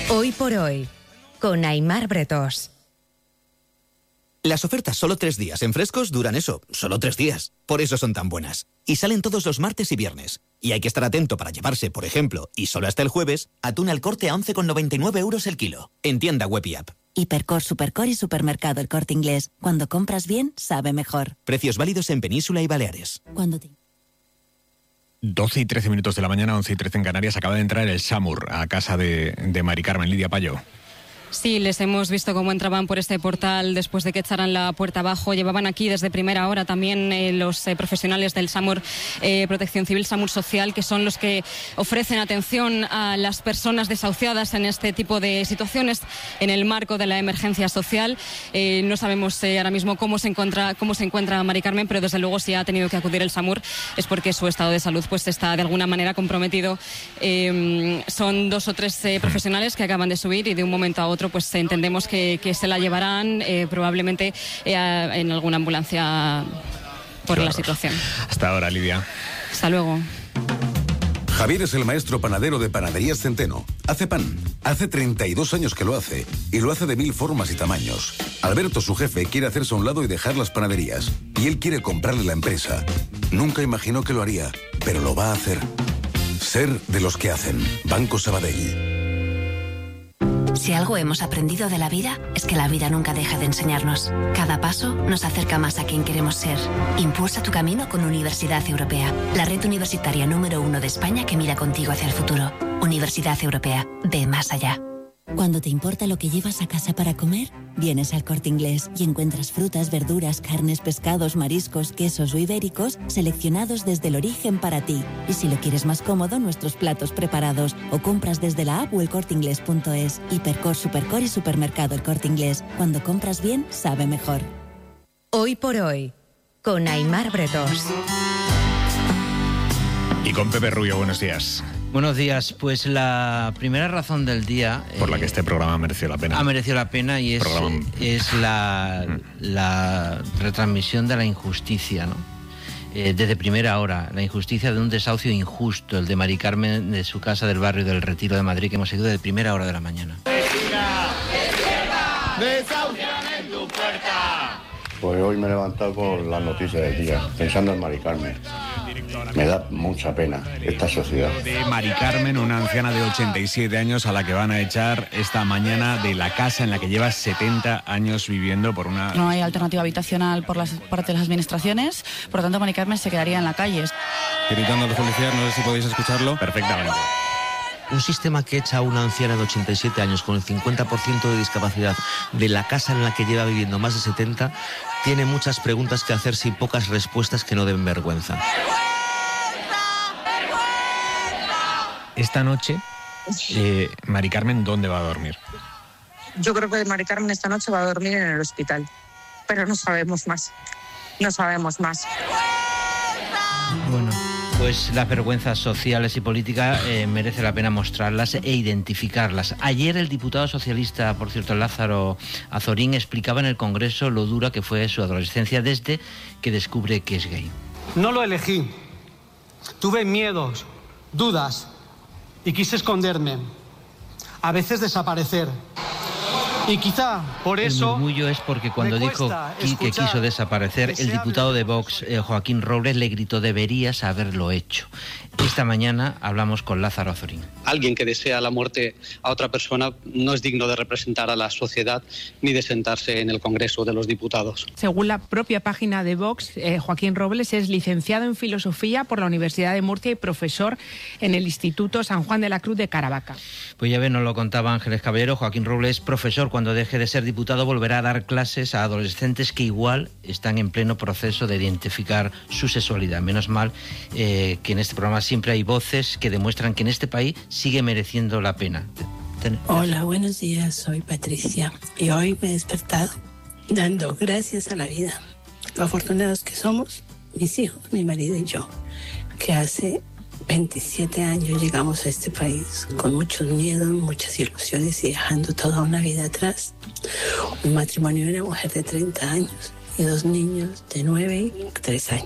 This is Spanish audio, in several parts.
Hoy por hoy, con Aimar Bretós. Las ofertas solo 3 días en Frescos duran eso, solo 3 días. Por eso son tan buenas. Y salen todos los martes y viernes. Y hay que estar atento para llevarse, por ejemplo, y solo hasta el jueves, atún al Corte a 11,99 € el kilo. En tienda web y app. Hipercor, Supercor y Supermercado El Corte Inglés. Cuando compras bien, sabe mejor. Precios válidos en Península y Baleares. 12 y 13 minutos de la mañana, 11 y 13 en Canarias. Acaba de entrar el SAMUR a casa de Mari Carmen. Lidia Payo. Sí, les hemos visto cómo entraban por este portal después de que echaran la puerta abajo. Llevaban aquí desde primera hora también los profesionales del SAMUR, Protección Civil, SAMUR Social, que son los que ofrecen atención a las personas desahuciadas en este tipo de situaciones en el marco de la emergencia social. No sabemos ahora mismo cómo se encuentra Mari Carmen, pero desde luego si ha tenido que acudir el SAMUR es porque su estado de salud pues está de alguna manera comprometido. Son 2 o 3 profesionales que acaban de subir y de un momento a otro pues entendemos que se la llevarán probablemente en alguna ambulancia por la situación. Hasta ahora, Lidia. Hasta luego. Javier es el maestro panadero de Panaderías Centeno. Hace pan. Hace 32 años que lo hace. Y lo hace de 1000 formas y tamaños. Alberto, su jefe, quiere hacerse a un lado y dejar las panaderías. Y él quiere comprarle la empresa. Nunca imaginó que lo haría, pero lo va a hacer. Ser de los que hacen. Banco Sabadell. Si algo hemos aprendido de la vida, es que la vida nunca deja de enseñarnos. Cada paso nos acerca más a quien queremos ser. Impulsa tu camino con Universidad Europea, la red universitaria número 1 de España que mira contigo hacia el futuro. Universidad Europea, ve más allá. Cuando te importa lo que llevas a casa para comer, vienes al Corte Inglés y encuentras frutas, verduras, carnes, pescados, mariscos, quesos o ibéricos seleccionados desde el origen para ti. Y si lo quieres más cómodo, nuestros platos preparados o compras desde la app o elcorteinglés.es. Hipercor, Supercor y Supermercado El Corte Inglés. Cuando compras bien, sabe mejor. Hoy por hoy, con Aimar Bretós. Y con Pepe Rubio, buenos días. Buenos días. Pues la primera razón del día... Por la que este programa mereció la pena. Ha merecido la pena y es la retransmisión de la injusticia, ¿no? Desde primera hora, la injusticia de un desahucio injusto, el de Mari Carmen, de su casa del barrio del Retiro de Madrid, que hemos seguido desde primera hora de la mañana. ¡Desahucian en tu puerta! Pues hoy me he levantado con las noticias del día, pensando en Mari Carmen. Me da mucha pena esta sociedad. De Mari Carmen, una anciana de 87 años a la que van a echar esta mañana de la casa en la que lleva 70 años viviendo por una... No hay alternativa habitacional por parte de las administraciones, por lo tanto Mari Carmen se quedaría en la calle. Gritando a los policías, no sé si podéis escucharlo. Perfectamente. Un sistema que echa a una anciana de 87 años con el 50% de discapacidad de la casa en la que lleva viviendo más de 70 tiene muchas preguntas que hacerse y pocas respuestas que no den vergüenza. Esta noche, Mari Carmen, ¿dónde va a dormir? Yo creo que Mari Carmen esta noche va a dormir en el hospital, pero no sabemos más. No sabemos más. Bueno, pues las vergüenzas sociales y políticas merece la pena mostrarlas e identificarlas. Ayer el diputado socialista, por cierto, Lázaro Azorín, explicaba en el Congreso lo dura que fue su adolescencia desde que descubre que es gay. No lo elegí. Tuve miedos, dudas y quise esconderme. A veces desaparecer. Y quizá por eso... El murmullo es porque cuando dijo que quiso desaparecer, el diputado de Vox, Joaquín Robles, le gritó: deberías haberlo hecho. Esta mañana hablamos con Lázaro Azorín. Alguien que desea la muerte a otra persona no es digno de representar a la sociedad ni de sentarse en el Congreso de los Diputados. Según la propia página de Vox, Joaquín Robles es licenciado en Filosofía por la Universidad de Murcia y profesor en el Instituto San Juan de la Cruz de Caravaca. Pues ya ven, nos lo contaba Ángeles Caballero. Joaquín Robles, profesor, cuando deje de ser diputado volverá a dar clases a adolescentes que igual están en pleno proceso de identificar su sexualidad. Menos mal que en este programa siempre hay voces que demuestran que en este país sigue mereciendo la pena. Hola, buenos días, soy Patricia y hoy me he despertado dando gracias a la vida. Lo afortunados que somos, mis hijos, mi marido y yo, que hace 27 años llegamos a este país con muchos miedos, muchas ilusiones y dejando toda una vida atrás. Un matrimonio de una mujer de 30 años y 2 niños de 9 y 3 años.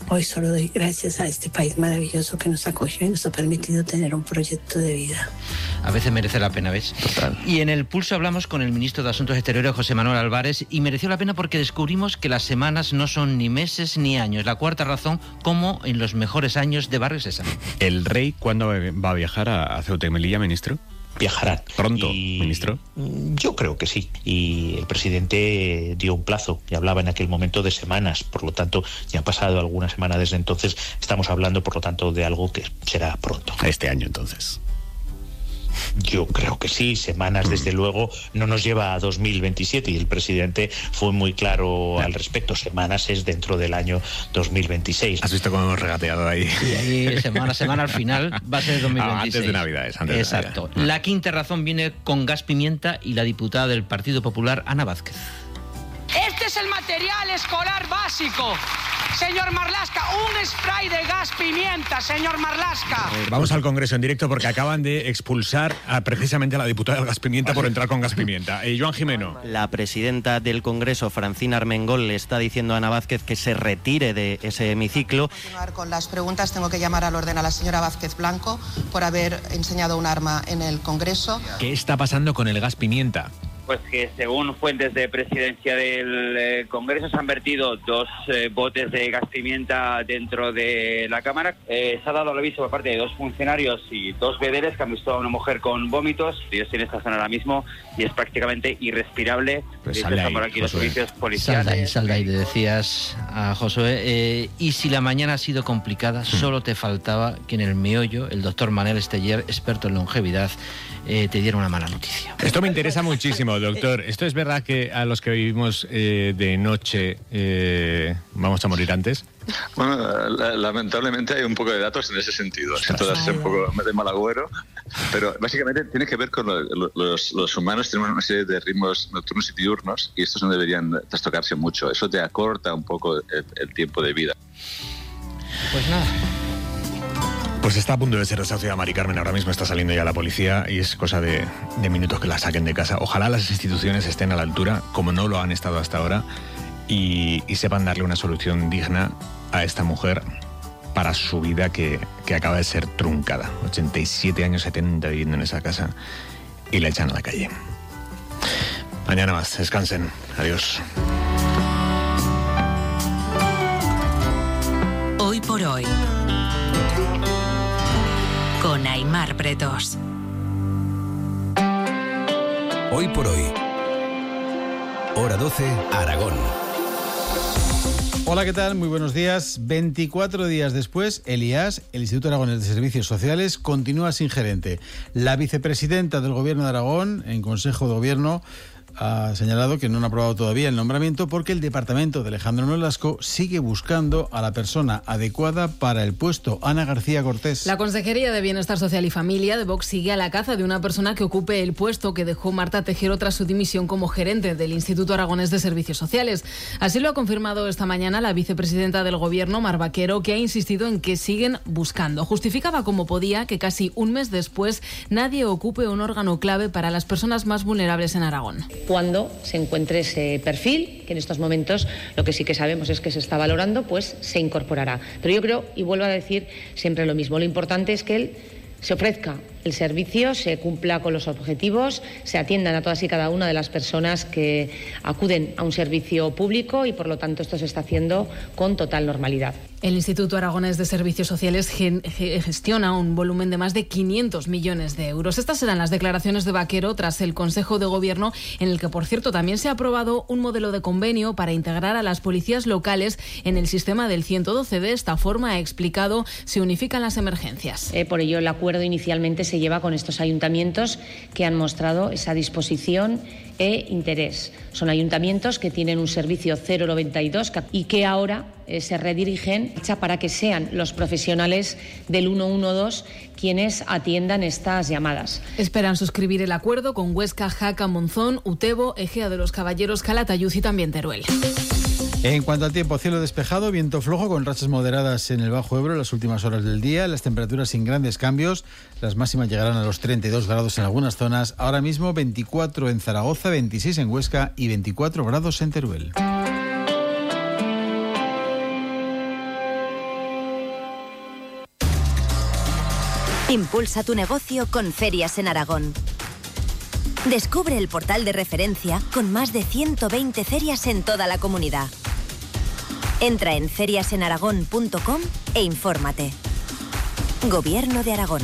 Hoy solo doy gracias a este país maravilloso que nos acogió y nos ha permitido tener un proyecto de vida. A veces merece la pena, ¿ves? Total. Y en El Pulso hablamos con el ministro de Asuntos Exteriores, José Manuel Álvarez, y mereció la pena porque descubrimos que las semanas no son ni meses ni años. La cuarta razón, como en los mejores años de Barrio Sésamo. ¿El rey cuándo va a viajar a Ceuta y Melilla, ministro? Viajarán. ¿Pronto, ministro? Yo creo que sí. Y el presidente dio un plazo y hablaba en aquel momento de semanas. Por lo tanto, ya ha pasado alguna semana desde entonces. Estamos hablando, por lo tanto, de algo que será pronto. Este año, entonces. Yo creo que sí. Semanas, desde luego, no nos lleva a 2027 y el presidente fue muy claro al respecto. Semanas es dentro del año 2026. ¿Has visto cómo hemos regateado ahí? Y ahí semana al final va a ser 2026. Antes de Navidades. Exacto. De Navidad. La quinta razón viene con gas pimienta y la diputada del Partido Popular, Ana Vázquez. Este es el material escolar básico. Señor Marlaska, un spray de gas pimienta, señor Marlaska. Vamos al Congreso en directo porque acaban de expulsar precisamente a la diputada del gas pimienta por entrar con gas pimienta. Joan Jimeno. La presidenta del Congreso, Francina Armengol, le está diciendo a Ana Vázquez que se retire de ese hemiciclo. Para continuar con las preguntas, tengo que llamar al orden a la señora Vázquez Blanco por haber enseñado un arma en el Congreso. ¿Qué está pasando con el gas pimienta? Pues que según fuentes de presidencia del Congreso se han vertido 2 botes de gas pimienta dentro de la Cámara. Se ha dado el aviso por parte de 2 funcionarios y 2 vedeles que han visto a una mujer con vómitos. Ellos en esta zona ahora mismo y es prácticamente irrespirable. Pues sal de ahí, por aquí los Josué. servicios policiales. Sal de ahí, le decías a Josué. Y si la mañana ha sido complicada, solo te faltaba que en el meollo el doctor Manel Esteller, experto en longevidad, te diera una mala noticia. Esto me interesa muchísimo, doctor. ¿Esto es verdad que a los que vivimos de noche vamos a morir antes? Bueno, lamentablemente hay un poco de datos en ese sentido. Siento darse un poco de mal agüero, pero básicamente tiene que ver con los humanos tenemos una serie de ritmos nocturnos y diurnos y estos no deberían trastocarse mucho. Eso te acorta un poco el tiempo de vida. Pues nada. Pues está a punto de ser desahuciada Mari Carmen, ahora mismo está saliendo ya la policía y es cosa de minutos que la saquen de casa. Ojalá las instituciones estén a la altura, como no lo han estado hasta ahora, y sepan darle una solución digna a esta mujer para su vida que acaba de ser truncada. 87 años, 70 viviendo en esa casa y la echan a la calle. Mañana más, descansen. Adiós. Hoy por hoy. Con Aimar Bretos. Hoy por hoy. Hora 12, Aragón. Hola, ¿qué tal? Muy buenos días. 24 días después, el IAS, el Instituto Aragonés de Servicios Sociales, continúa sin gerente. La vicepresidenta del Gobierno de Aragón, en Consejo de Gobierno, ha señalado que no han aprobado todavía el nombramiento porque el departamento de Alejandro Nolasco sigue buscando a la persona adecuada para el puesto. Ana García Cortés. La Consejería de Bienestar Social y Familia de Vox sigue a la caza de una persona que ocupe el puesto que dejó Marta Tejero tras su dimisión como gerente del Instituto Aragonés de Servicios Sociales. Así lo ha confirmado esta mañana la vicepresidenta del Gobierno, Mar Vaquero, que ha insistido en que siguen buscando. Justificaba como podía que casi un mes después nadie ocupe un órgano clave para las personas más vulnerables en Aragón. Cuando se encuentre ese perfil, que en estos momentos lo que sí que sabemos es que se está valorando, pues se incorporará. Pero yo creo, y vuelvo a decir siempre lo mismo, lo importante es que él se ofrezca el servicio, se cumpla con los objetivos, se atiendan a todas y cada una de las personas que acuden a un servicio público y por lo tanto esto se está haciendo con total normalidad. El Instituto Aragonés de Servicios Sociales gestiona un volumen de más de 500 millones de euros. Estas serán las declaraciones de Vaquero tras el Consejo de Gobierno, en el que, por cierto, también se ha aprobado un modelo de convenio para integrar a las policías locales en el sistema del 112. De esta forma, ha explicado, se unifican las emergencias. Por ello, el acuerdo inicialmente se lleva con estos ayuntamientos que han mostrado esa disposición e interés. Son ayuntamientos que tienen un servicio 092 y que ahora se redirigen para que sean los profesionales del 112 quienes atiendan estas llamadas. Esperan suscribir el acuerdo con Huesca, Jaca, Monzón, Utebo, Ejea de los Caballeros, Calatayud y también Teruel. En cuanto al tiempo, cielo despejado, viento flojo con rachas moderadas en el Bajo Ebro en las últimas horas del día. Las temperaturas sin grandes cambios. Las máximas llegarán a los 32 grados en algunas zonas. Ahora mismo 24 en Zaragoza, 26 en Huesca y 24 grados en Teruel. Impulsa tu negocio con Ferias en Aragón. Descubre el portal de referencia con más de 120 ferias en toda la comunidad. Entra en feriasenaragón.com e infórmate. Gobierno de Aragón.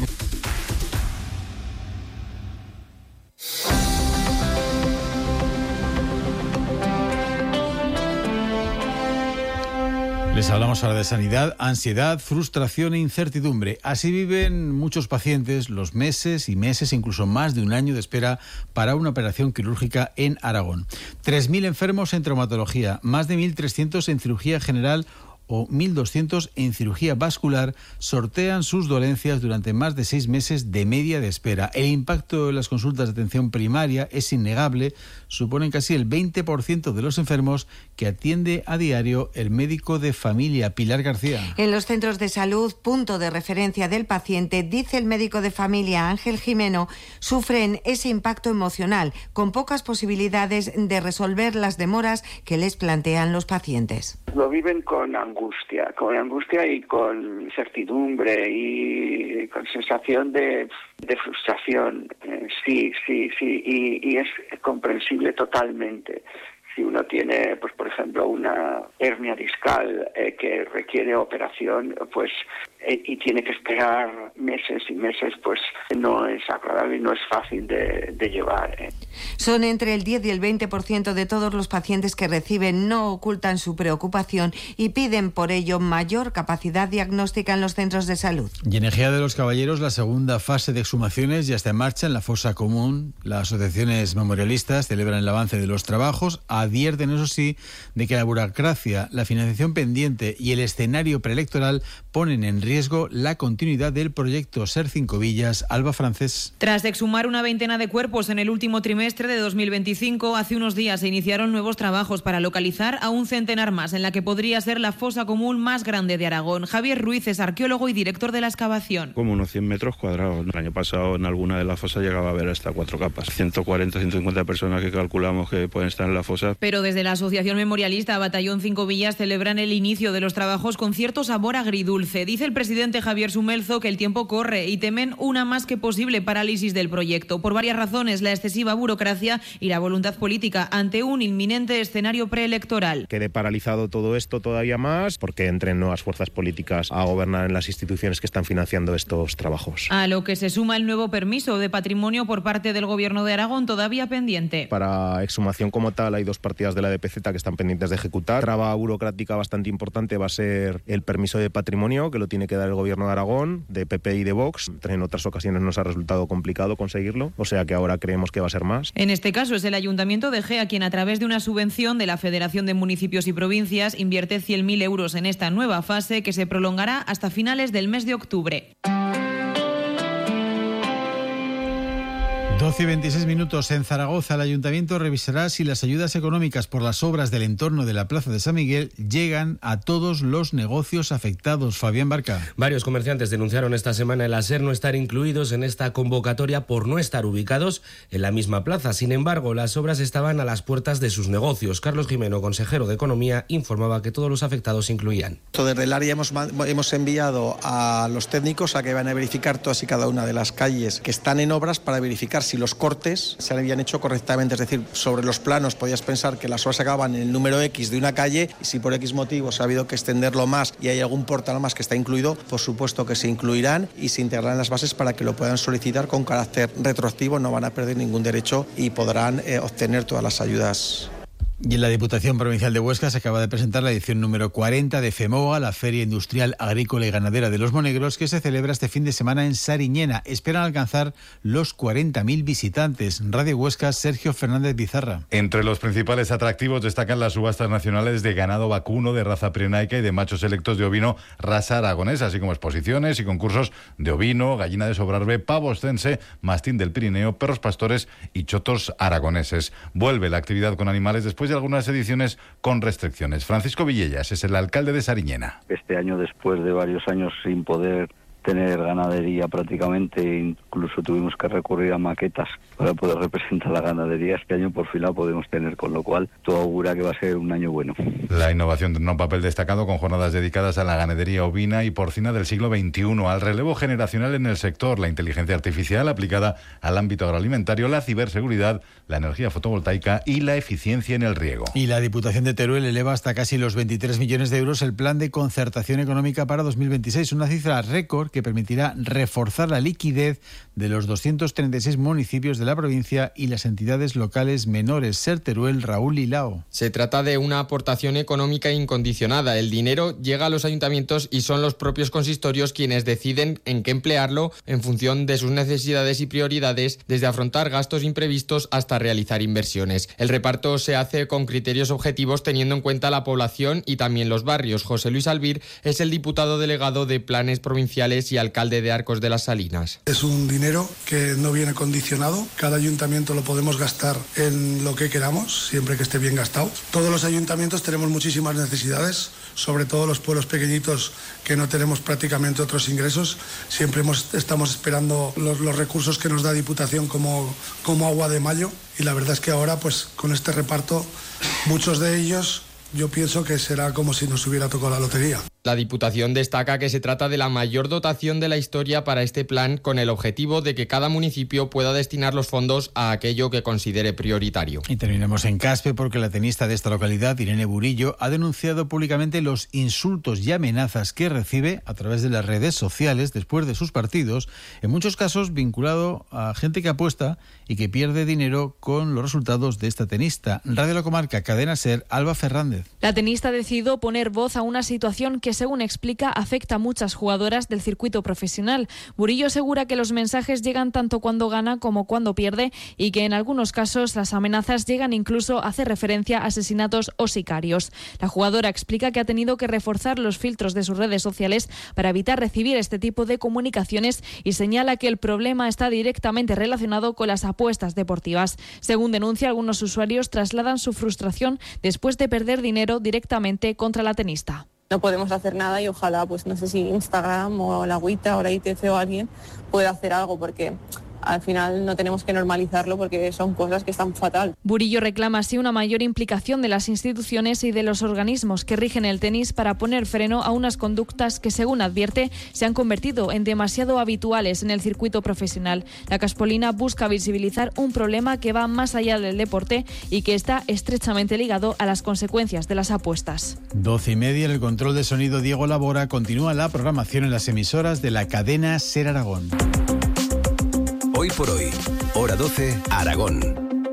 Les hablamos ahora de sanidad, ansiedad, frustración e incertidumbre. Así viven muchos pacientes los meses y meses, incluso más de un año de espera para una operación quirúrgica en Aragón. 3.000 enfermos en traumatología, más de 1.300 en cirugía general o 1.200 en cirugía vascular sortean sus dolencias durante más de 6 meses de media de espera. El impacto de las consultas de atención primaria es innegable, suponen casi el 20% de los enfermos que atiende a diario el médico de familia. Pilar García. En los centros de salud, punto de referencia del paciente, dice el médico de familia Ángel Jimeno, sufren ese impacto emocional, con pocas posibilidades de resolver las demoras que les plantean los pacientes. Lo viven con angustia y con incertidumbre y con sensación de frustración. Sí, y es comprensible totalmente. Si uno tiene, pues por ejemplo, una hernia discal que requiere operación, pues y tiene que esperar meses y meses, pues no es agradable y no es fácil de llevar. Son entre el 10 y el 20% de todos los pacientes que reciben, no ocultan su preocupación y piden por ello mayor capacidad diagnóstica en los centros de salud. Y en Ejea de los Caballeros, la segunda fase de exhumaciones ya está en marcha en la fosa común. Las asociaciones memorialistas celebran el avance de los trabajos, advierten, eso sí, de que la burocracia, la financiación pendiente y el escenario preelectoral ponen en riesgo la continuidad del proyecto Ser Cinco Villas. Alba Francés. Tras exhumar una veintena de cuerpos en el último trimestre de 2025, hace unos días se iniciaron nuevos trabajos para localizar a un centenar más en la que podría ser la fosa común más grande de Aragón. Javier Ruiz es arqueólogo y director de la excavación. Como unos 100 metros cuadrados. El año pasado en alguna de las fosas llegaba a haber hasta 4 capas. 140, 150 personas que calculamos que pueden estar en la fosa. Pero desde la Asociación Memorialista Batallón Cinco Villas celebran el inicio de los trabajos con cierto sabor agridulce. Dice el presidente Javier Sumelzo que el tiempo corre y temen una más que posible parálisis del proyecto. Por varias razones, la excesiva burocracia y la voluntad política ante un inminente escenario preelectoral. Quede paralizado todo esto todavía más porque entren nuevas fuerzas políticas a gobernar en las instituciones que están financiando estos trabajos. A lo que se suma el nuevo permiso de patrimonio por parte del Gobierno de Aragón todavía pendiente. Para exhumación como tal hay 2 partidas de la DPZ que están pendientes de ejecutar. Traba burocrática bastante importante va a ser el permiso de patrimonio, que lo tiene que dar el Gobierno de Aragón, de PP y de Vox. En otras ocasiones nos ha resultado complicado conseguirlo, o sea que ahora creemos que va a ser más. En este caso es el Ayuntamiento de Ejea quien, a través de una subvención de la Federación de Municipios y Provincias, invierte 100.000 euros en esta nueva fase que se prolongará hasta finales del mes de octubre. 12 y 26 minutos. En Zaragoza, el Ayuntamiento revisará si las ayudas económicas por las obras del entorno de la Plaza de San Miguel llegan a todos los negocios afectados. Fabián Barca. Varios comerciantes denunciaron esta semana el SER no estar incluidos en esta convocatoria por no estar ubicados en la misma plaza. Sin embargo, las obras estaban a las puertas de sus negocios. Carlos Jimeno, consejero de Economía, informaba que todos los afectados se incluían. Desde el área hemos enviado a los técnicos a que van a verificar todas y cada una de las calles que están en obras para verificar si los cortes se habían hecho correctamente. Es decir, sobre los planos podías pensar que las obras acababan en el número X de una calle y si por X motivos ha habido que extenderlo más y hay algún portal más que está incluido, por supuesto que se incluirán y se integrarán las bases para que lo puedan solicitar con carácter retroactivo. No van a perder ningún derecho y podrán obtener todas las ayudas. Y en la Diputación Provincial de Huesca se acaba de presentar la edición número 40 de FEMOGA, la Feria Industrial Agrícola y Ganadera de los Monegros, que se celebra este fin de semana en Sariñena. Esperan alcanzar los 40.000 visitantes. Radio Huesca, Sergio Fernández Bizarra. Entre los principales atractivos destacan las subastas nacionales de ganado vacuno de raza pirenaica y de machos selectos de ovino raza aragonesa, así como exposiciones y concursos de ovino, gallina de Sobrarbe, pavo ostense, mastín del Pirineo, perros pastores y chotos aragoneses. Vuelve la actividad con animales después de algunas ediciones con restricciones. Francisco Villellas es el alcalde de Sariñena. Este año, después de varios años sin poder tener ganadería prácticamente, incluso tuvimos que recurrir a maquetas para poder representar la ganadería. Este año por fin la podemos tener, con lo cual todo augura que va a ser un año bueno. La innovación tendrá un papel destacado con jornadas dedicadas a la ganadería ovina y porcina del siglo XXI, al relevo generacional en el sector, la inteligencia artificial aplicada al ámbito agroalimentario, la ciberseguridad, la energía fotovoltaica y la eficiencia en el riego. Y la Diputación de Teruel eleva hasta casi los 23 millones de euros el plan de concertación económica para 2026, una cifra récord que permitirá reforzar la liquidez de los 236 municipios de la provincia y las entidades locales menores. Ser Teruel, Raúl Lilao. Se trata de una aportación económica incondicionada. El dinero llega a los ayuntamientos y son los propios consistorios quienes deciden en qué emplearlo en función de sus necesidades y prioridades, desde afrontar gastos imprevistos hasta realizar inversiones. El reparto se hace con criterios objetivos teniendo en cuenta la población y también los barrios. José Luis Albir es el diputado delegado de Planes Provinciales y alcalde de Arcos de las Salinas. Es un dinero que no viene condicionado. Cada ayuntamiento lo podemos gastar en lo que queramos, siempre que esté bien gastado. Todos los ayuntamientos tenemos muchísimas necesidades, sobre todo los pueblos pequeñitos que no tenemos prácticamente otros ingresos. Siempre estamos esperando los recursos que nos da Diputación como agua de mayo, y la verdad es que ahora, pues con este reparto, muchos de ellos yo pienso que será como si nos hubiera tocado la lotería. La Diputación destaca que se trata de la mayor dotación de la historia para este plan, con el objetivo de que cada municipio pueda destinar los fondos a aquello que considere prioritario. Y terminamos en Caspe porque la tenista de esta localidad, Irene Burillo, ha denunciado públicamente los insultos y amenazas que recibe a través de las redes sociales después de sus partidos, en muchos casos vinculado a gente que apuesta y que pierde dinero con los resultados de esta tenista. Radio La Comarca, Cadena SER, Alba Fernández. La tenista ha decidido poner voz a una situación que, según explica, afecta a muchas jugadoras del circuito profesional. Burillo asegura que los mensajes llegan tanto cuando gana como cuando pierde y que en algunos casos las amenazas llegan incluso a hacer referencia a asesinatos o sicarios. La jugadora explica que ha tenido que reforzar los filtros de sus redes sociales para evitar recibir este tipo de comunicaciones y señala que el problema está directamente relacionado con las apuestas deportivas. Según denuncia, algunos usuarios trasladan su frustración después de perder dinero directamente contra la tenista. No podemos hacer nada y ojalá, pues no sé si Instagram o la Agüita o la ITC o alguien pueda hacer algo, porque al final no tenemos que normalizarlo porque son cosas que están fatal. Burillo reclama así una mayor implicación de las instituciones y de los organismos que rigen el tenis para poner freno a unas conductas que, según advierte, se han convertido en demasiado habituales en el circuito profesional. La caspolina busca visibilizar un problema que va más allá del deporte y que está estrechamente ligado a las consecuencias de las apuestas. 12:30, en el control de sonido Diego Labora. Continúa la programación en las emisoras de la cadena SER Aragón. Hoy por hoy, hora 12, Aragón.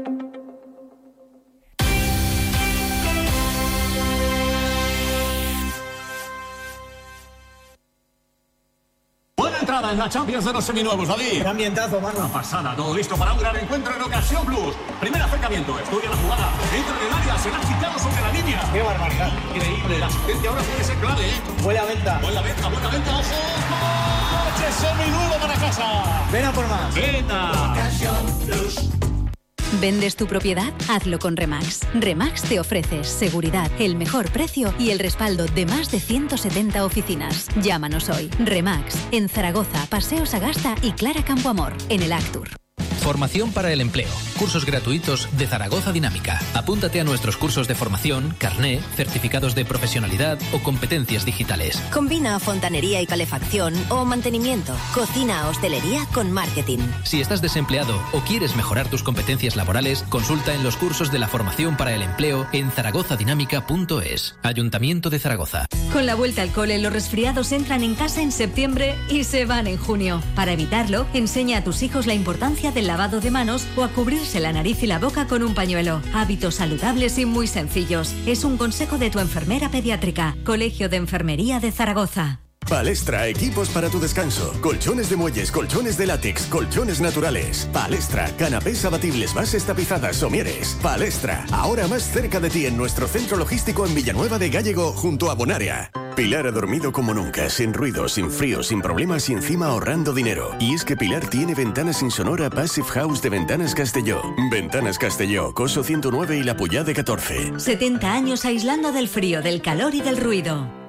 Buena entrada en la Champions de los seminuevos, David. Qué ambientazo, mano. Una pasada, todo listo para un gran encuentro en Ocasión Plus. Primer acercamiento, estudia la jugada. Entra en el área, será chicado sobre la línea. Qué barbaridad. Increíble, la asistencia ahora puede ser clave, ¿eh? Buena venta. Buena venta, ojo. Coche seminuevo para casa. Ven a por más. Venta. Ocasión Plus. ¿Vendes tu propiedad? Hazlo con Remax. Remax te ofrece seguridad, el mejor precio y el respaldo de más de 170 oficinas. Llámanos hoy. Remax, en Zaragoza, Paseo Sagasta y Clara Campoamor, en el Actur. Formación para el empleo. Cursos gratuitos de Zaragoza Dinámica. Apúntate a nuestros cursos de formación, carné, certificados de profesionalidad o competencias digitales. Combina fontanería y calefacción o mantenimiento, cocina, hostelería con marketing. Si estás desempleado o quieres mejorar tus competencias laborales, consulta en los cursos de la formación para el empleo en zaragozadinámica.es. Ayuntamiento de Zaragoza. Con la vuelta al cole, los resfriados entran en casa en septiembre y se van en junio. Para evitarlo, enseña a tus hijos la importancia del lavado de manos o a cubrirse la nariz y la boca con un pañuelo. Hábitos saludables y muy sencillos. Es un consejo de tu enfermera pediátrica. Colegio de Enfermería de Zaragoza. Palestra, equipos para tu descanso. Colchones de muelles, colchones de látex, colchones naturales. Palestra, canapés abatibles, bases tapizadas, somieres. Palestra, ahora más cerca de ti en nuestro centro logístico en Villanueva de Gállego, junto a Bonaria. Pilar ha dormido como nunca, sin ruido, sin frío, sin problemas y encima ahorrando dinero. Y es que Pilar tiene ventanas insonora Passive House de Ventanas Castelló. Ventanas Castelló, Coso 109 y La Puyá de 14. 70 años aislando del frío, del calor y del ruido.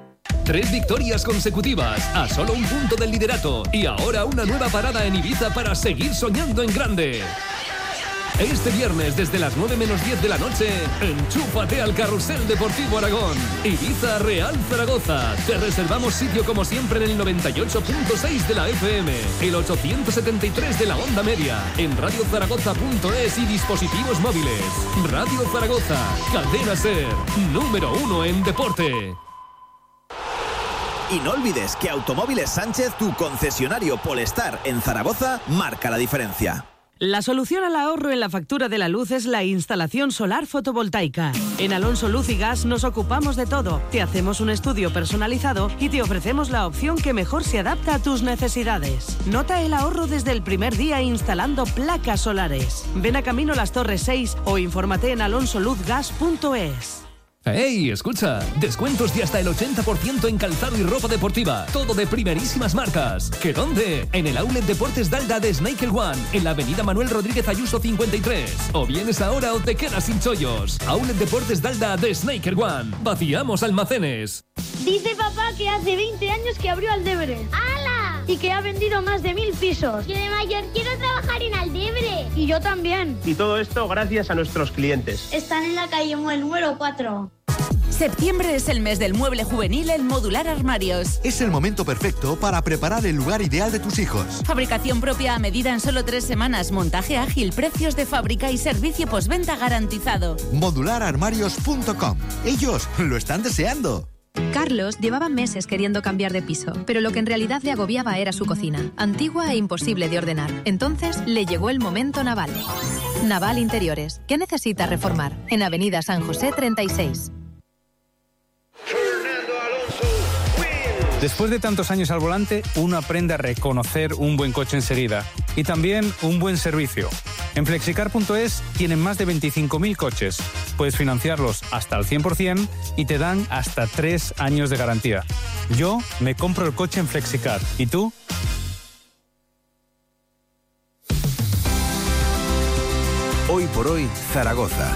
3 victorias consecutivas, a solo un punto del liderato, y ahora una nueva parada en Ibiza para seguir soñando en grande. Este viernes, desde las 9:10 de la noche, enchúfate al Carrusel Deportivo Aragón. Ibiza Real Zaragoza. Te reservamos sitio como siempre en el 98.6 de la FM, el 873 de la onda media, en radiozaragoza.es y dispositivos móviles. Radio Zaragoza, Cadena SER, número 1 en deporte. Y no olvides que Automóviles Sánchez, tu concesionario Polestar en Zaragoza, marca la diferencia. La solución al ahorro en la factura de la luz es la instalación solar fotovoltaica. En Alonso Luz y Gas nos ocupamos de todo. Te hacemos un estudio personalizado y te ofrecemos la opción que mejor se adapta a tus necesidades. Nota el ahorro desde el primer día instalando placas solares. Ven a Camino Las Torres 6 o infórmate en alonsoluzgas.es. ¡Hey! Escucha, descuentos de hasta el 80% en calzado y ropa deportiva, todo de primerísimas marcas. ¿Qué dónde? En el Outlet Deportes Dalda de Snaker One, en la avenida Manuel Rodríguez Ayuso 53. O vienes ahora o te quedas sin chollos. Outlet Deportes Dalda de Snaker One. Vaciamos almacenes. Dice papá que hace 20 años que abrió Aldebres. ¡Hala! Y que ha vendido más de 1000 pisos. Yo de mayor quiero trabajar en Aldebres. Y yo también. Y todo esto gracias a nuestros clientes. Están en la calle Muel número 4. Septiembre es el mes del mueble juvenil en Modular Armarios. Es el momento perfecto para preparar el lugar ideal de tus hijos. Fabricación propia a medida en solo 3 semanas, montaje ágil, precios de fábrica y servicio postventa garantizado. Modulararmarios.com. Ellos lo están deseando. Carlos llevaba meses queriendo cambiar de piso, pero lo que en realidad le agobiaba era su cocina, antigua e imposible de ordenar. Entonces le llegó el momento Naval. Naval Interiores. ¿Qué necesita reformar? En Avenida San José 36. Después de tantos años al volante, uno aprende a reconocer un buen coche enseguida y también un buen servicio. En Flexicar.es tienen más de 25.000 coches. Puedes financiarlos hasta el 100% y te dan hasta 3 años de garantía. Yo me compro el coche en Flexicar. ¿Y tú? Hoy por hoy, Zaragoza.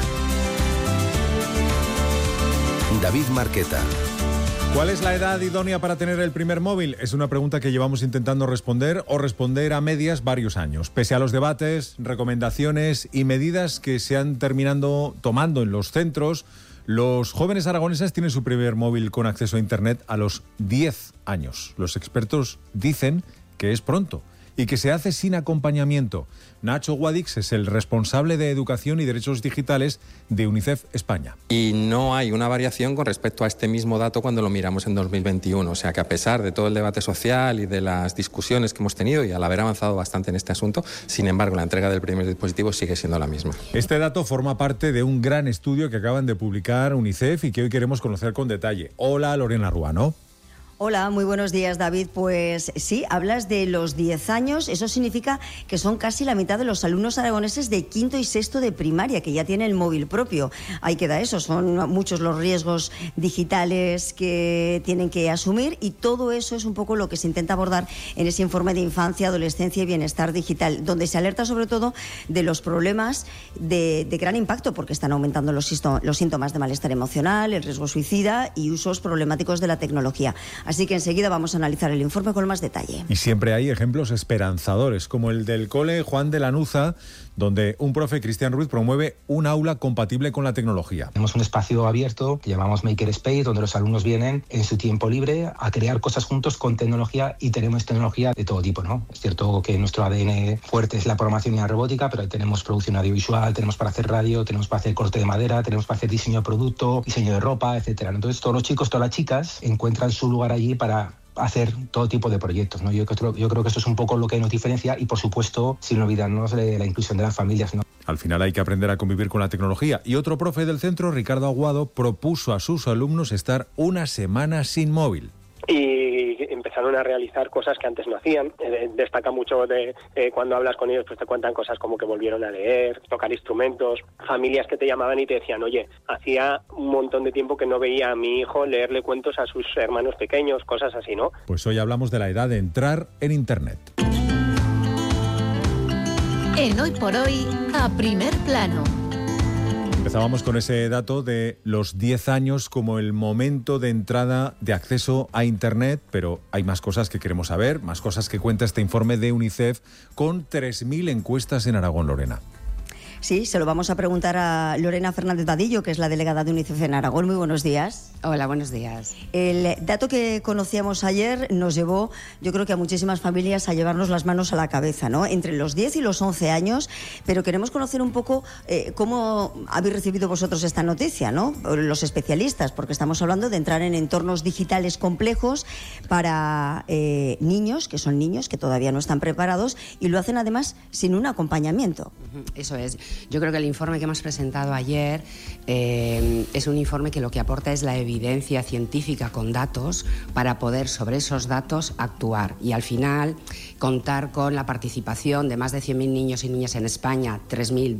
David Marqueta. ¿Cuál es la edad idónea para tener el primer móvil? Es una pregunta que llevamos intentando responder a medias varios años. Pese a los debates, recomendaciones y medidas que se han terminado tomando en los centros, los jóvenes aragoneses tienen su primer móvil con acceso a Internet a los 10 años. Los expertos dicen que es pronto y que se hace sin acompañamiento. Nacho Guadix es el responsable de Educación y Derechos Digitales de UNICEF España. Y no hay una variación con respecto a este mismo dato cuando lo miramos en 2021. O sea que a pesar de todo el debate social y de las discusiones que hemos tenido y al haber avanzado bastante en este asunto, sin embargo la entrega del primer dispositivo sigue siendo la misma. Este dato forma parte de un gran estudio que acaban de publicar UNICEF y que hoy queremos conocer con detalle. Hola, Lorena Ruano. Hola, muy buenos días, David. Pues sí, hablas de los 10 años. Eso significa que son casi la mitad de los alumnos aragoneses de quinto y sexto de primaria, que ya tienen el móvil propio. Ahí queda eso. Son muchos los riesgos digitales que tienen que asumir y todo eso es un poco lo que se intenta abordar en ese informe de infancia, adolescencia y bienestar digital, donde se alerta sobre todo de los problemas de gran impacto, porque están aumentando los síntomas de malestar emocional, el riesgo suicida y usos problemáticos de la tecnología. Así que enseguida vamos a analizar el informe con más detalle. Y siempre hay ejemplos esperanzadores, como el del cole Juan de Lanuza, donde un profe, Cristian Ruiz, promueve un aula compatible con la tecnología. Tenemos un espacio abierto que llamamos Maker Space, donde los alumnos vienen en su tiempo libre a crear cosas juntos con tecnología y tenemos tecnología de todo tipo, ¿no? Es cierto que nuestro ADN fuerte es la programación y la robótica, pero tenemos producción audiovisual, tenemos para hacer radio, tenemos para hacer corte de madera, tenemos para hacer diseño de producto, diseño de ropa, etcétera. Entonces todos los chicos, todas las chicas encuentran su lugar allí para hacer todo tipo de proyectos, ¿no? Yo creo que esto es un poco lo que nos diferencia y, por supuesto, sin olvidarnos de la inclusión de las familias, ¿no? Al final hay que aprender a convivir con la tecnología. Y otro profe del centro, Ricardo Aguado, propuso a sus alumnos estar una semana sin móvil. Y empezaron a realizar cosas que antes no hacían. Destaca mucho de cuando hablas con ellos, pues te cuentan cosas como que volvieron a leer, tocar instrumentos, familias que te llamaban y te decían, oye, hacía un montón de tiempo que no veía a mi hijo leerle cuentos a sus hermanos pequeños, cosas así, ¿no? Pues hoy hablamos de la edad de entrar en Internet. En Hoy por Hoy, a primer plano. Empezábamos con ese dato de los 10 años como el momento de entrada de acceso a Internet, pero hay más cosas que queremos saber, más cosas que cuenta este informe de UNICEF con 3.000 encuestas en Aragón, Lorena. Sí, se lo vamos a preguntar a Lorena Fernández Vadillo, que es la delegada de UNICEF en Aragón. Muy buenos días. Hola, buenos días. El dato que conocíamos ayer nos llevó, yo creo que a muchísimas familias, a llevarnos las manos a la cabeza, ¿no? Entre los 10 y los 11 años, pero queremos conocer un poco cómo habéis recibido vosotros esta noticia, ¿no? Los especialistas, porque estamos hablando de entrar en entornos digitales complejos para niños, que son niños que todavía no están preparados, y lo hacen además sin un acompañamiento. Eso es. Yo creo que el informe que hemos presentado ayer es un informe que lo que aporta es la evidencia científica con datos para poder sobre esos datos actuar y al final contar con la participación de más de 100.000 niños y niñas en España, 3.000,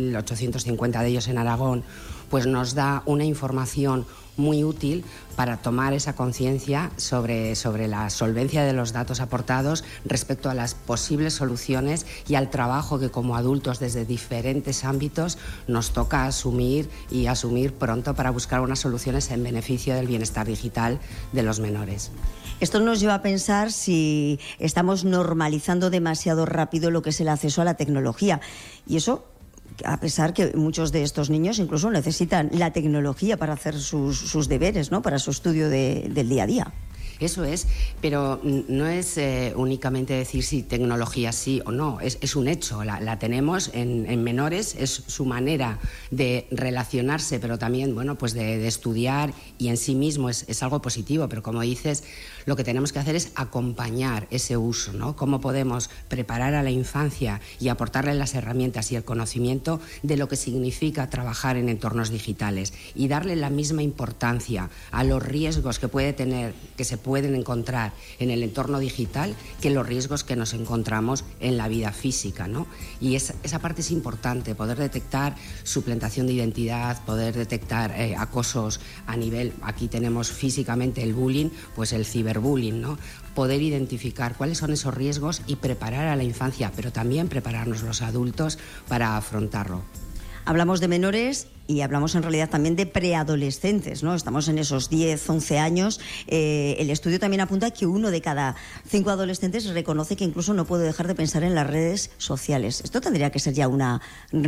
2.850 de ellos en Aragón, pues nos da una información muy útil para tomar esa conciencia sobre la solvencia de los datos aportados respecto a las posibles soluciones y al trabajo que como adultos desde diferentes ámbitos nos toca asumir pronto para buscar unas soluciones en beneficio del bienestar digital de los menores. Esto nos lleva a pensar si estamos normalizando demasiado rápido lo que es el acceso a la tecnología y eso a pesar que muchos de estos niños incluso necesitan la tecnología para hacer sus deberes, ¿no? Para su estudio del día a día. Eso es, pero no es únicamente decir si tecnología sí o no, es un hecho, la tenemos en menores, es su manera de relacionarse, pero también bueno, pues de estudiar y en sí mismo es algo positivo, pero como dices, lo que tenemos que hacer es acompañar ese uso, ¿no? Cómo podemos preparar a la infancia y aportarle las herramientas y el conocimiento de lo que significa trabajar en entornos digitales y darle la misma importancia a los riesgos que puede tener, que se pueden encontrar en el entorno digital que los riesgos que nos encontramos en la vida física, ¿no? Y esa parte es importante, poder detectar suplantación de identidad, poder detectar acosos a nivel, aquí tenemos físicamente el bullying, pues el ciberbullying, ¿no? Poder identificar cuáles son esos riesgos y preparar a la infancia, pero también prepararnos los adultos para afrontarlo. Hablamos de menores y hablamos en realidad también de preadolescentes, ¿no? Estamos en esos 10, 11 años. El estudio también apunta que 1 de cada 5 adolescentes reconoce que incluso no puede dejar de pensar en las redes sociales. Esto tendría que ser ya una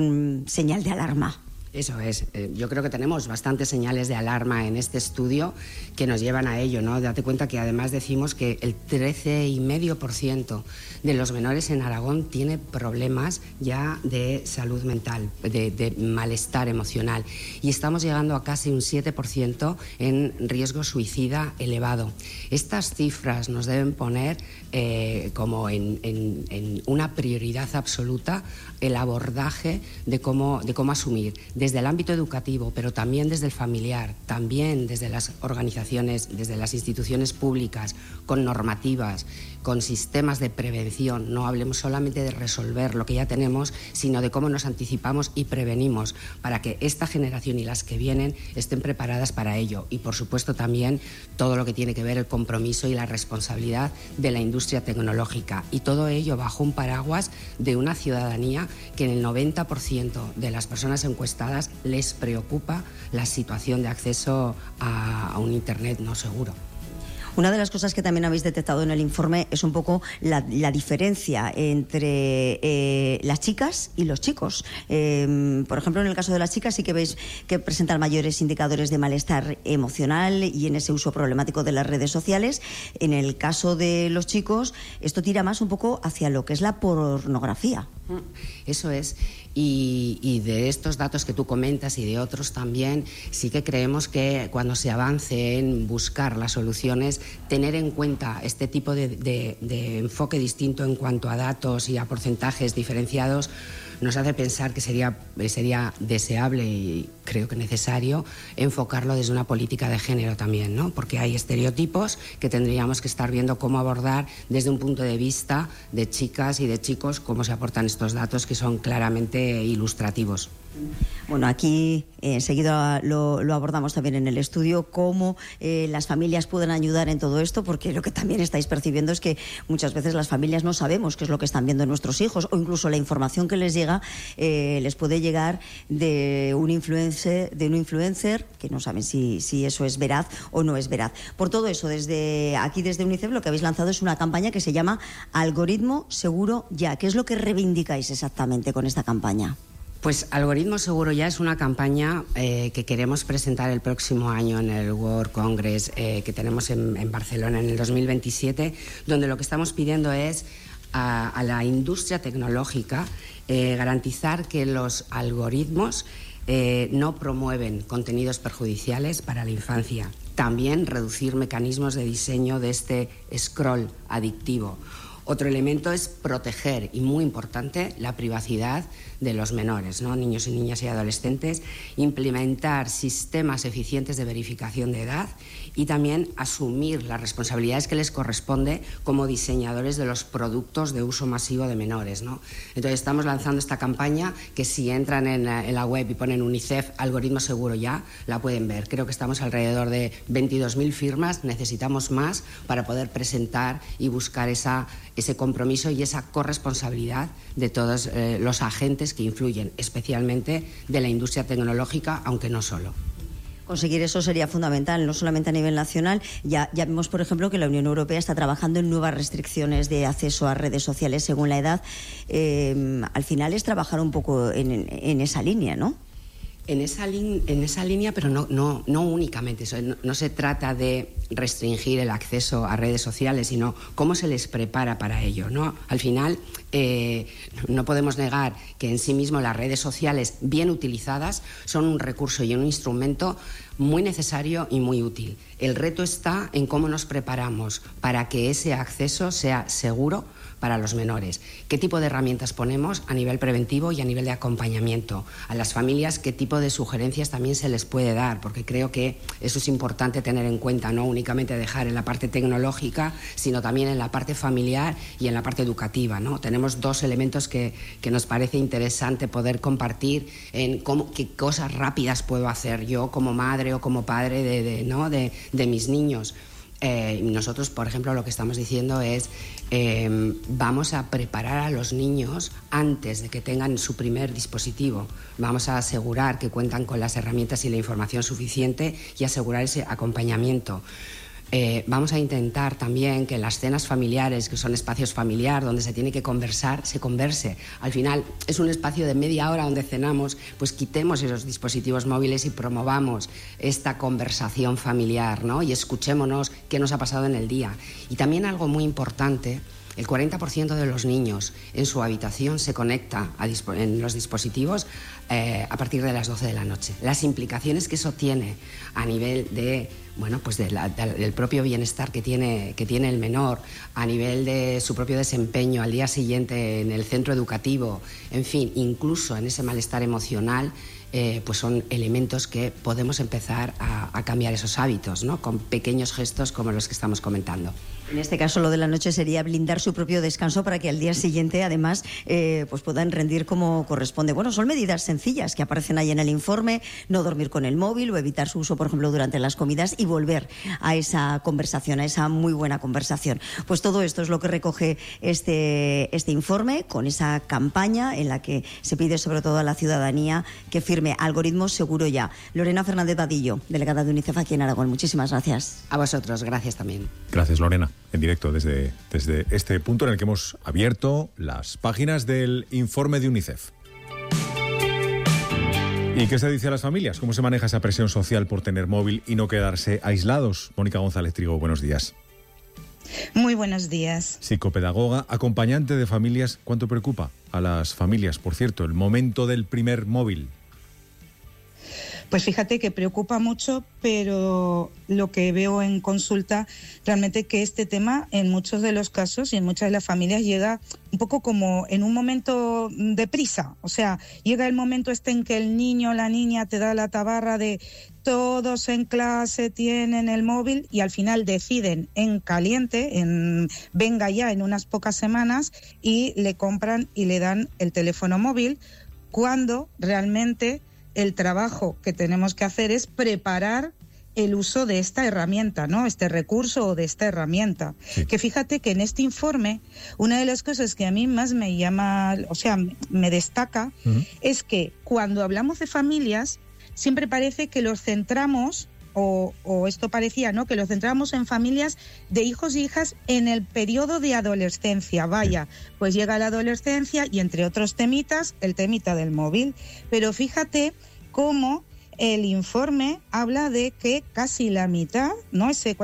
señal de alarma. Eso es. Yo creo que tenemos bastantes señales de alarma en este estudio que nos llevan a ello, ¿no? Date cuenta que además decimos que el 13,5% de los menores en Aragón tiene problemas ya de salud mental, de malestar emocional. Y estamos llegando a casi un 7% en riesgo suicida elevado. Estas cifras nos deben poner como en una prioridad absoluta el abordaje de cómo asumir desde el ámbito educativo, pero también desde el familiar, también desde las organizaciones, desde las instituciones públicas, con normativas, con sistemas de prevención. No hablemos solamente de resolver lo que ya tenemos, sino de cómo nos anticipamos y prevenimos para que esta generación y las que vienen estén preparadas para ello. Y, por supuesto, también todo lo que tiene que ver el compromiso y la responsabilidad de la industria tecnológica. Y todo ello bajo un paraguas de una ciudadanía que en el 90% de las personas encuestadas les preocupa la situación de acceso a un Internet no seguro. Una de las cosas que también habéis detectado en el informe es un poco la diferencia entre las chicas y los chicos. Por ejemplo, en el caso de las chicas sí que veis que presentan mayores indicadores de malestar emocional y en ese uso problemático de las redes sociales. En el caso de los chicos, esto tira más un poco hacia lo que es la pornografía. Eso es. Y de estos datos que tú comentas y de otros también, sí que creemos que cuando se avance en buscar las soluciones, tener en cuenta este tipo de enfoque distinto en cuanto a datos y a porcentajes diferenciados, nos hace pensar que sería deseable y creo que necesario enfocarlo desde una política de género también, ¿no? Porque hay estereotipos que tendríamos que estar viendo cómo abordar desde un punto de vista de chicas y de chicos, cómo se aportan estos datos que son claramente ilustrativos. Bueno, aquí enseguida lo abordamos también en el estudio, cómo las familias pueden ayudar en todo esto, porque lo que también estáis percibiendo es que muchas veces las familias no sabemos qué es lo que están viendo nuestros hijos, o incluso la información que les llega les puede llegar de un influencer que no saben si eso es veraz o no es veraz. Por todo eso, desde UNICEF lo que habéis lanzado es una campaña que se llama Algoritmo Seguro Ya. ¿Qué es lo que reivindicáis exactamente con esta campaña? Pues Algoritmo Seguro Ya es una campaña que queremos presentar el próximo año en el World Congress que tenemos en Barcelona en el 2027, donde lo que estamos pidiendo es a la industria tecnológica garantizar que los algoritmos no promueven contenidos perjudiciales para la infancia. También reducir mecanismos de diseño de este scroll adictivo. Otro elemento es proteger, y muy importante, la privacidad de los menores, ¿no? Niños y niñas y adolescentes, implementar sistemas eficientes de verificación de edad y también asumir las responsabilidades que les corresponde como diseñadores de los productos de uso masivo de menores, ¿no? Entonces estamos lanzando esta campaña que si entran en la web y ponen UNICEF Algoritmo Seguro Ya, la pueden ver. Creo que estamos alrededor de 22.000 firmas, necesitamos más para poder presentar y buscar ese compromiso y esa corresponsabilidad de todos los agentes que influyen, especialmente de la industria tecnológica, aunque no solo. Conseguir eso sería fundamental, no solamente a nivel nacional. Ya vemos, por ejemplo, que la Unión Europea está trabajando en nuevas restricciones de acceso a redes sociales según la edad. Al final es trabajar un poco en esa línea, ¿no? En esa línea, pero no únicamente. No se trata de restringir el acceso a redes sociales, sino cómo se les prepara para ello, ¿no? Al final, no podemos negar que en sí mismo las redes sociales, bien utilizadas, son un recurso y un instrumento muy necesario y muy útil. El reto está en cómo nos preparamos para que ese acceso sea seguro para los menores. ¿Qué tipo de herramientas ponemos a nivel preventivo y a nivel de acompañamiento? A las familias, ¿qué tipo de sugerencias también se les puede dar? Porque creo que eso es importante tener en cuenta, no únicamente dejar en la parte tecnológica, sino también en la parte familiar y en la parte educativa, ¿no? Tenemos dos elementos que nos parece interesante poder compartir en qué cosas rápidas puedo hacer yo como madre o como padre de mis niños. Nosotros, por ejemplo, lo que estamos diciendo es vamos a preparar a los niños antes de que tengan su primer dispositivo. Vamos a asegurar que cuentan con las herramientas y la información suficiente y asegurar ese acompañamiento. Vamos a intentar también que las cenas familiares, que son espacios familiares donde se tiene que conversar, se converse. Al final es un espacio de media hora donde cenamos, pues quitemos esos dispositivos móviles y promovamos esta conversación familiar, ¿no? Y escuchémonos qué nos ha pasado en el día. Y también algo muy importante, el 40% de los niños en su habitación se conecta en los dispositivos a partir de las 12 de la noche. Las implicaciones que eso tiene a nivel de del propio bienestar que tiene el menor, a nivel de su propio desempeño al día siguiente en el centro educativo, en fin, incluso en ese malestar emocional, pues son elementos que podemos empezar a cambiar esos hábitos, ¿no? Con pequeños gestos como los que estamos comentando. En este caso, lo de la noche sería blindar su propio descanso para que al día siguiente, además, pues puedan rendir como corresponde. Bueno, son medidas sencillas que aparecen ahí en el informe: no dormir con el móvil o evitar su uso, por ejemplo, durante las comidas, y volver a esa conversación, a esa muy buena conversación. Pues todo esto es lo que recoge este informe, con esa campaña en la que se pide sobre todo a la ciudadanía que firme Algoritmo Seguro Ya. Lorena Fernández Vadillo, delegada de UNICEF aquí en Aragón, muchísimas gracias. A vosotros, gracias también. Gracias, Lorena. En directo desde este punto en el que hemos abierto las páginas del informe de UNICEF. ¿Y qué se dice a las familias? ¿Cómo se maneja esa presión social por tener móvil y no quedarse aislados? Mónica González Trigo, buenos días. Muy buenos días. Psicopedagoga, acompañante de familias. ¿Cuánto preocupa a las familias, por cierto, el momento del primer móvil? Pues fíjate que preocupa mucho, pero lo que veo en consulta realmente que este tema en muchos de los casos y en muchas de las familias llega un poco como en un momento de prisa. O sea, llega el momento en que el niño o la niña te da la tabarra de todos en clase tienen el móvil y al final deciden en caliente, venga ya en unas pocas semanas, y le compran y le dan el teléfono móvil cuando realmente el trabajo que tenemos que hacer es preparar el uso de esta herramienta, ¿no? Este recurso o de esta herramienta. Sí. Que fíjate que en este informe, una de las cosas que a mí más me llama, o sea, me destaca, es que cuando hablamos de familias, siempre parece que los centramos, o esto parecía, ¿no?, que los centramos en familias de hijos y hijas en el periodo de adolescencia. Vaya, pues llega la adolescencia y entre otros temitas, el temita del móvil. Pero fíjate cómo el informe habla de que casi la mitad, ¿no?, ese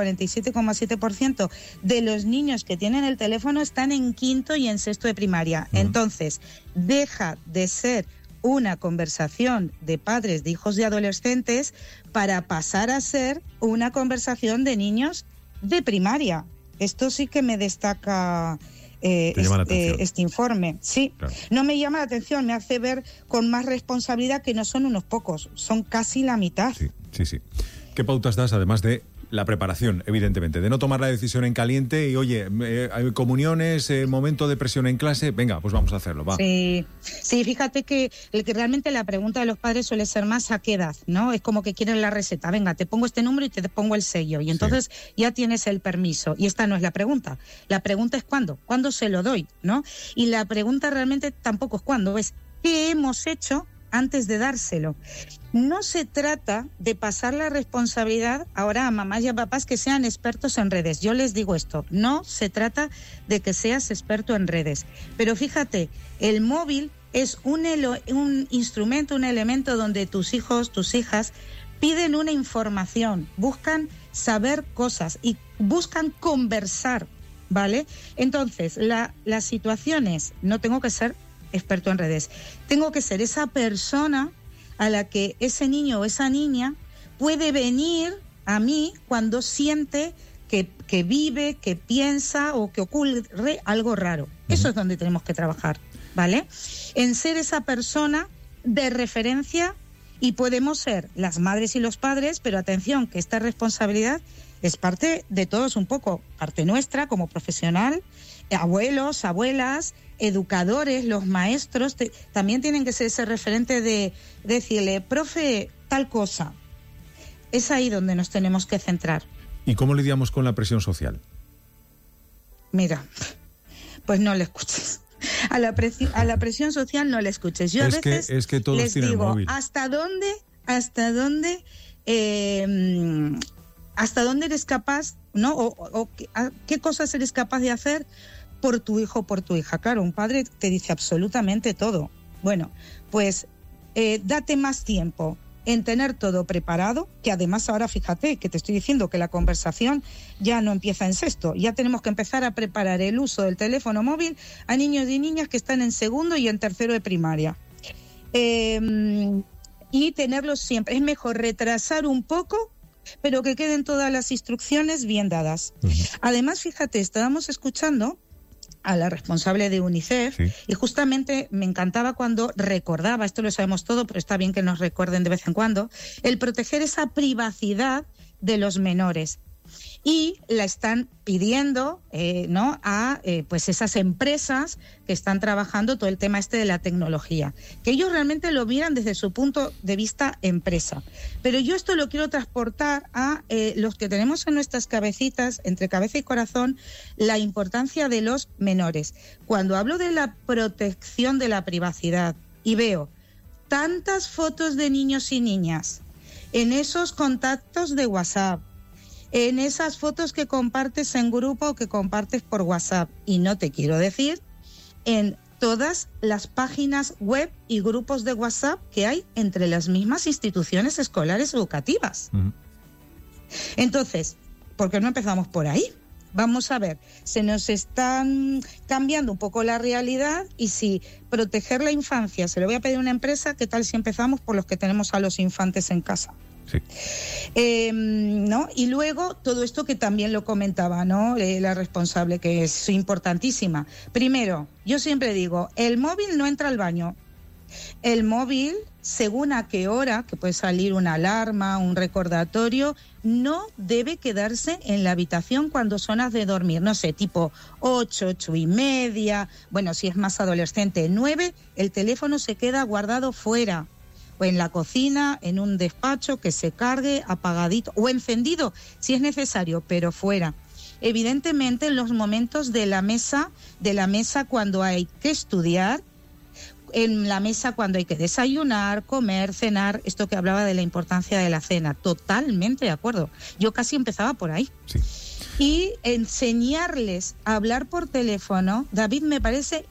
47,7% de los niños que tienen el teléfono están en quinto y en sexto de primaria. Entonces, deja de ser una conversación de padres de hijos de adolescentes para pasar a ser una conversación de niños de primaria. Esto sí que me destaca este informe. Sí, claro. No me llama la atención, me hace ver con más responsabilidad que no son unos pocos, son casi la mitad. Sí. ¿Qué pautas das, además de la preparación, evidentemente, de no tomar la decisión en caliente y, oye, hay comuniones, momento de presión en clase, venga, pues vamos a hacerlo, va? Sí, fíjate que realmente la pregunta de los padres suele ser más ¿a qué edad?, ¿no? Es como que quieren la receta, venga, te pongo este número y te pongo el sello, y entonces ya tienes el permiso, y esta no es la pregunta es ¿cuándo se lo doy?, ¿no? Y la pregunta realmente tampoco es cuándo, es ¿qué hemos hecho antes de dárselo? No se trata de pasar la responsabilidad ahora a mamás y a papás que sean expertos en redes. Yo les digo esto, no se trata de que seas experto en redes. Pero fíjate, el móvil es un instrumento, un elemento donde tus hijos, tus hijas piden una información, buscan saber cosas y buscan conversar, ¿vale? Entonces, la situación es, no tengo que ser experto en redes, tengo que ser esa persona a la que ese niño o esa niña puede venir a mí cuando siente que vive, que piensa o que ocurre algo raro. Eso es donde tenemos que trabajar, ¿vale? En ser esa persona de referencia, y podemos ser las madres y los padres, pero atención, que esta responsabilidad es parte de todos un poco, parte nuestra como profesional, abuelos, abuelas, educadores, los maestros, también tienen que ser ese referente de decirle, profe, tal cosa. Es ahí donde nos tenemos que centrar. ¿Y cómo lidiamos con la presión social? Mira, pues no le escuches. A la presión social no le escuches. Yo a veces es que todos les digo, móvil. ¿hasta dónde eres capaz, ¿no? O qué cosas eres capaz de hacer por tu hijo o por tu hija? Claro, un padre te dice absolutamente todo. Bueno, pues date más tiempo en tener todo preparado, que además ahora fíjate que te estoy diciendo que la conversación ya no empieza en sexto, ya tenemos que empezar a preparar el uso del teléfono móvil a niños y niñas que están en segundo y en tercero de primaria. Y tenerlos siempre. Es mejor retrasar un poco, pero que queden todas las instrucciones bien dadas. Además, fíjate, estábamos escuchando a la responsable de UNICEF, y justamente me encantaba cuando recordaba, esto lo sabemos todo, pero está bien que nos recuerden de vez en cuando, el proteger esa privacidad de los menores. Y la están pidiendo ¿no? a pues esas empresas que están trabajando todo el tema de la tecnología, que ellos realmente lo miran desde su punto de vista empresa. Pero yo esto lo quiero transportar a los que tenemos en nuestras cabecitas, entre cabeza y corazón, la importancia de los menores. Cuando hablo de la protección de la privacidad y veo tantas fotos de niños y niñas en esos contactos de WhatsApp, en esas fotos que compartes en grupo o que compartes por WhatsApp, y no te quiero decir en todas las páginas web y grupos de WhatsApp que hay entre las mismas instituciones escolares educativas. Entonces, ¿por qué no empezamos por ahí? Vamos a ver, se nos están cambiando un poco la realidad, y si proteger la infancia se lo voy a pedir a una empresa, ¿qué tal si empezamos por los que tenemos a los infantes en casa? Sí. ¿No? Y luego todo esto que también lo comentaba, ¿no? La responsable, que es importantísima. Primero, yo siempre digo, el móvil no entra al baño. El móvil, según a qué hora, que puede salir una alarma, un recordatorio, no debe quedarse en la habitación cuando son horas de dormir. No sé, tipo 8, 8:30, bueno, si es más adolescente, 9, el teléfono se queda guardado fuera. o en la cocina, en un despacho, que se cargue apagadito o encendido, si es necesario, pero fuera. Evidentemente, en los momentos de la mesa cuando hay que estudiar, en la mesa cuando hay que desayunar, comer, cenar, esto que hablaba de la importancia de la cena, totalmente de acuerdo. Yo casi empezaba por ahí. Sí. Y enseñarles a hablar por teléfono, David, me parece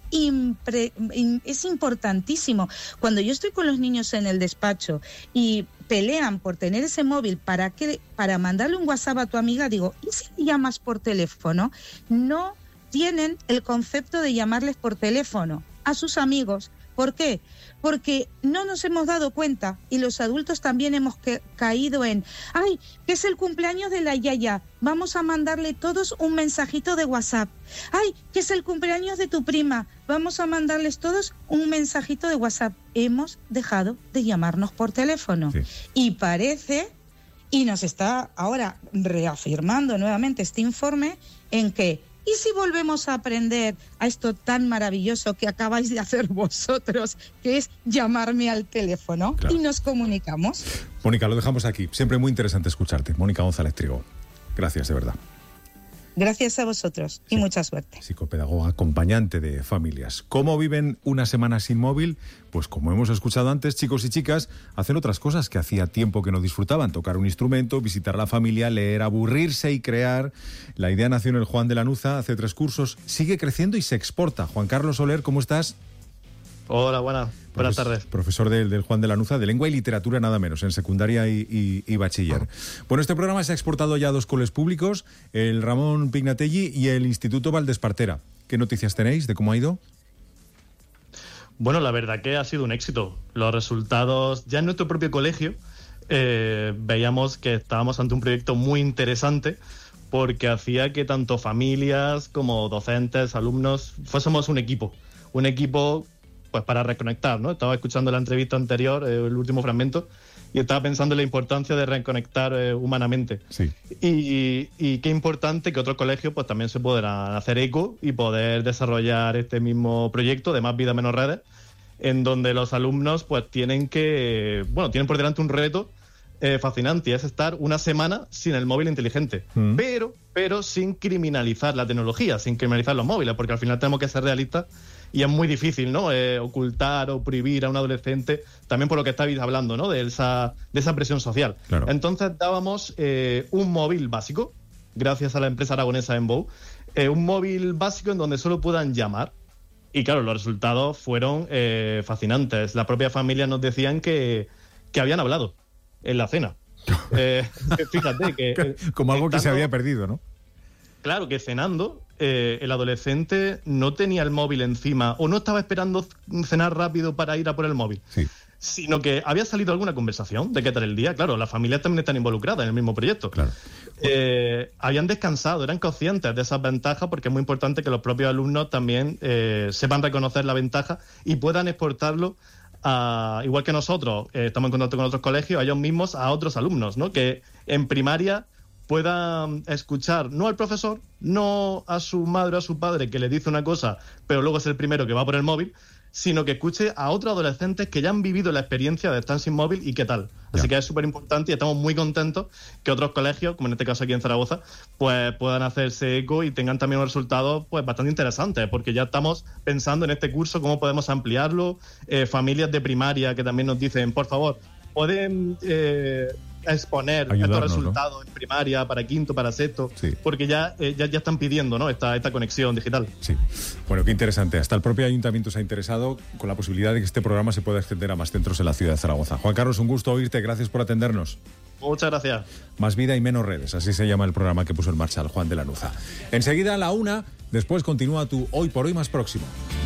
es importantísimo. Cuando yo estoy con los niños en el despacho y pelean por tener ese móvil para mandarle un WhatsApp a tu amiga, digo, ¿y si le llamas por teléfono? No tienen el concepto de llamarles por teléfono a sus amigos. ¿Por qué? Porque no nos hemos dado cuenta, y los adultos también hemos caído en, ¡ay, que es el cumpleaños de la yaya! Vamos a mandarle todos un mensajito de WhatsApp. ¡Ay, que es el cumpleaños de tu prima! Vamos a mandarles todos un mensajito de WhatsApp. Hemos dejado de llamarnos por teléfono. Sí. Y parece, y nos está ahora reafirmando nuevamente este informe, en que ¿y si volvemos a aprender a esto tan maravilloso que acabáis de hacer vosotros, que es llamarme al teléfono? Claro. Y nos comunicamos. Mónica, lo dejamos aquí. Siempre muy interesante escucharte. Mónica González Trigo. Gracias, de verdad. Gracias a vosotros y mucha suerte. Psicopedagoga, acompañante de familias. ¿Cómo viven una semana sin móvil? Pues como hemos escuchado antes, chicos y chicas hacen otras cosas que hacía tiempo que no disfrutaban. Tocar un instrumento, visitar a la familia, leer, aburrirse y crear. La idea nació en el Juan de Lanuza hace 3 cursos. Sigue creciendo y se exporta. Juan Carlos Soler, ¿cómo estás? Hola, buenas tardes. Profesor del Juan de Lanuza, de lengua y literatura nada menos, en secundaria y bachiller. Bueno, este programa se ha exportado ya a 2 coles públicos, el Ramón Pignatelli y el Instituto Valdespartera. ¿Qué noticias tenéis de cómo ha ido? Bueno, la verdad que ha sido un éxito. Los resultados, ya en nuestro propio colegio, veíamos que estábamos ante un proyecto muy interesante, porque hacía que tanto familias como docentes, alumnos, fuésemos un equipo pues para reconectar, ¿no? Estaba escuchando la entrevista anterior, el último fragmento, y estaba pensando en la importancia de reconectar humanamente. Sí. Y qué importante que otros colegios pues también se puedan hacer eco y poder desarrollar este mismo proyecto de Más Vida Menos Redes, en donde los alumnos pues tienen por delante un reto fascinante, y es estar una semana sin el móvil inteligente, pero sin criminalizar la tecnología, sin criminalizar los móviles, porque al final tenemos que ser realistas. Y es muy difícil, ¿no? Ocultar o prohibir a un adolescente, también por lo que estáis hablando, ¿no? De esa presión social. Claro. Entonces dábamos un móvil básico, gracias a la empresa aragonesa Enbow, un móvil básico en donde solo puedan llamar. Y claro, los resultados fueron fascinantes. La propia familia nos decían que habían hablado en la cena. Fíjate que... Como algo que se había perdido, ¿no? Claro, que cenando el adolescente no tenía el móvil encima o no estaba esperando cenar rápido para ir a por el móvil, sino que había salido alguna conversación de qué tal el día. Claro, las familias también están involucradas en el mismo proyecto. Claro. Habían descansado, eran conscientes de esas ventajas, porque es muy importante que los propios alumnos también sepan reconocer la ventaja y puedan exportarlo igual que nosotros estamos en contacto con otros colegios, a ellos mismos, a otros alumnos, ¿no? Que en primaria puedan escuchar no al profesor, no a su madre o a su padre que le dice una cosa, pero luego es el primero que va por el móvil, sino que escuche a otros adolescentes que ya han vivido la experiencia de estar sin móvil y qué tal. Así que es súper importante y estamos muy contentos que otros colegios, como en este caso aquí en Zaragoza, pues puedan hacerse eco y tengan también unos resultados pues bastante interesantes, porque ya estamos pensando en este curso cómo podemos ampliarlo. Familias de primaria que también nos dicen, por favor, pueden exponer estos resultados, ¿no? En primaria, para quinto, para sexto, porque ya están pidiendo, ¿no? esta conexión digital. Sí. Bueno, qué interesante. Hasta el propio ayuntamiento se ha interesado con la posibilidad de que este programa se pueda extender a más centros en la ciudad de Zaragoza. Juan Carlos, un gusto oírte. Gracias por atendernos. Muchas gracias. Más vida y menos redes, así se llama el programa que puso en marcha el Juan de Lanuza. Enseguida a la 1, después continúa tu Hoy por Hoy más próximo.